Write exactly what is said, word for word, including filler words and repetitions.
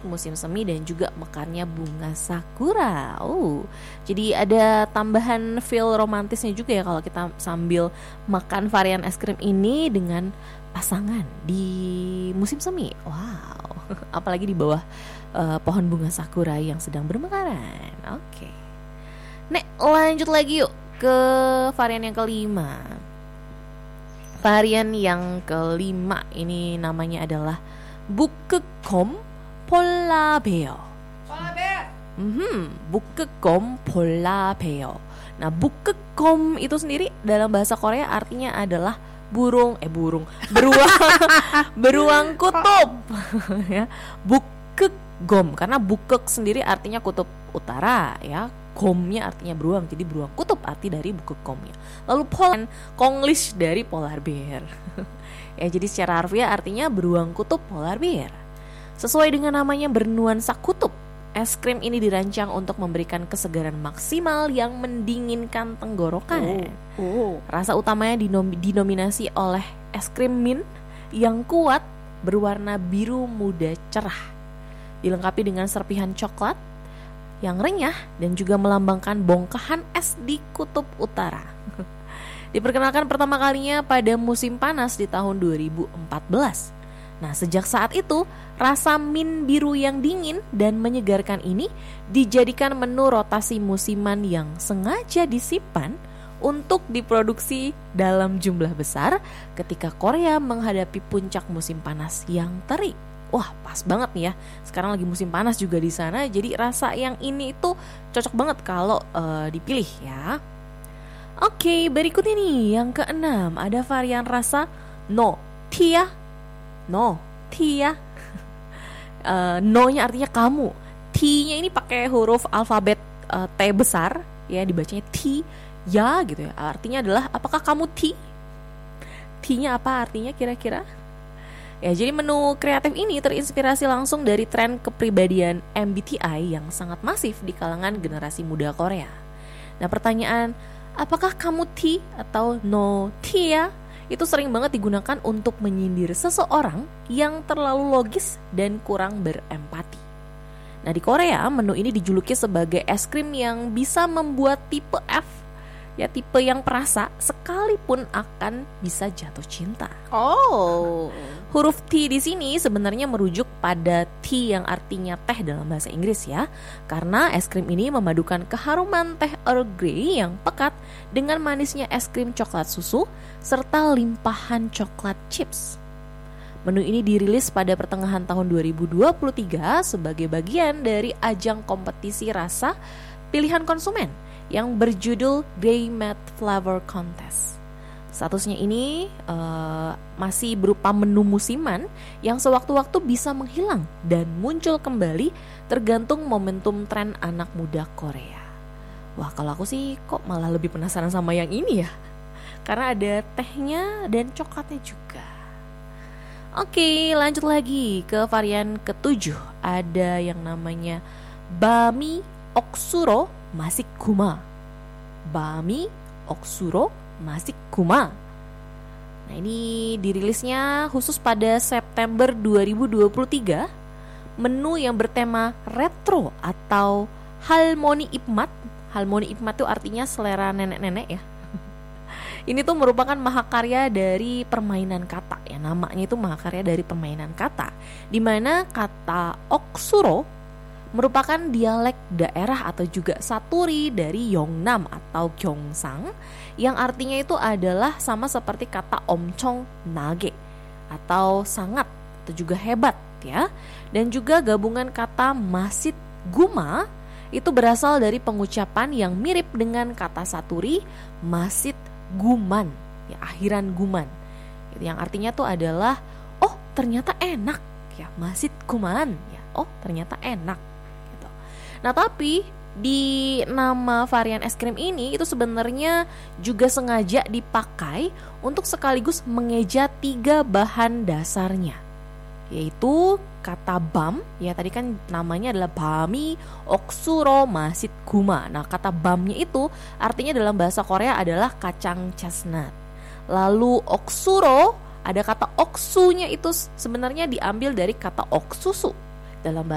musim semi dan juga mekarnya bunga sakura. Oh, jadi ada tambahan feel romantisnya juga ya kalau kita sambil makan varian es krim ini dengan pasangan di musim semi. Wow, apalagi di bawah uh, pohon bunga sakura yang sedang bermekaran. Oke, okay. Nek lanjut lagi yuk ke varian yang kelima. Varian yang kelima ini namanya adalah 북극곰 폴라베어. 폴라베어. Hmm, 북극곰 폴라베어. Nah, 북극곰 itu sendiri dalam bahasa Korea artinya adalah burung eh burung beruang beruang kutub ya. 북극곰 karena 북극 sendiri artinya kutub utara ya. Gomnya artinya beruang, jadi beruang kutub arti dari 북극곰nya. Lalu pol konglish dari polar bear. Ya, jadi secara harfiah artinya beruang kutub polar bear. Sesuai dengan namanya bernuansa kutub, es krim ini dirancang untuk memberikan kesegaran maksimal yang mendinginkan tenggorokan. Oh. Oh. Rasa utamanya dinom- dinominasi oleh es krim mint yang kuat berwarna biru muda cerah, dilengkapi dengan serpihan coklat yang renyah dan juga melambangkan bongkahan es di kutub utara. Diperkenalkan pertama kalinya pada musim panas di tahun dua ribu empat belas. Nah, sejak saat itu, rasa mint biru yang dingin dan menyegarkan ini dijadikan menu rotasi musiman yang sengaja disimpan untuk diproduksi dalam jumlah besar ketika Korea menghadapi puncak musim panas yang terik. Wah, pas banget nih ya. Sekarang lagi musim panas juga di sana, jadi rasa yang ini itu cocok banget kalau uh, dipilih ya. Oke, berikutnya nih yang keenam ada varian rasa no tia. No tia. uh, No-nya artinya kamu. T-nya ini pakai huruf alfabet uh, T besar ya, dibacanya T ya gitu ya. Artinya adalah apakah kamu T? T-nya apa artinya kira-kira? Ya, jadi menu kreatif ini terinspirasi langsung dari tren kepribadian M B T I yang sangat masif di kalangan generasi muda Korea. Nah, pertanyaan apakah kamu T atau no Tia itu sering banget digunakan untuk menyindir seseorang yang terlalu logis dan kurang berempati. Nah, di Korea menu ini dijuluki sebagai es krim yang bisa membuat tipe F, ya tipe yang perasa sekalipun akan bisa jatuh cinta. Oh. Huruf T di sini sebenarnya merujuk pada tea yang artinya teh dalam bahasa Inggris ya. Karena es krim ini memadukan keharuman teh Earl Grey yang pekat dengan manisnya es krim coklat susu serta limpahan coklat chips. Menu ini dirilis pada pertengahan tahun dua ribu dua puluh tiga sebagai bagian dari ajang kompetisi rasa pilihan konsumen yang berjudul Grey Matte Flavor Contest. Statusnya ini uh, masih berupa menu musiman yang sewaktu-waktu bisa menghilang dan muncul kembali tergantung momentum tren anak muda Korea. Wah, kalau aku sih kok malah lebih penasaran sama yang ini ya, karena ada tehnya dan coklatnya juga. Oke, lanjut lagi ke varian ketujuh. Ada yang namanya Bami Oksuro Masik Kuma. Bami Oksuro Masik Kuma. Nah, ini dirilisnya khusus pada September dua ribu dua puluh tiga. Menu yang bertema retro atau Halmoni Ipmat. Halmoni Ipmat itu artinya selera nenek-nenek ya. Ini tuh merupakan mahakarya dari permainan kata ya. Namanya itu mahakarya dari permainan kata, di mana kata Oksuro merupakan dialek daerah atau juga saturi dari Yongnam atau Gyeongsang yang artinya itu adalah sama seperti kata omchong nage atau sangat atau juga hebat ya. Dan juga gabungan kata masit guma itu berasal dari pengucapan yang mirip dengan kata saturi masit guman ya, akhiran guman yang artinya tuh adalah oh ternyata enak ya, masit guman ya, oh ternyata enak. Nah, tapi di nama varian es krim ini itu sebenarnya juga sengaja dipakai untuk sekaligus mengeja tiga bahan dasarnya, yaitu kata bam, ya tadi kan namanya adalah bami oksuro masit guma. Nah, kata bamnya itu artinya dalam bahasa Korea adalah kacang chestnut. Lalu oksuro, ada kata oksunya itu sebenarnya diambil dari kata oksusu dalam bahasa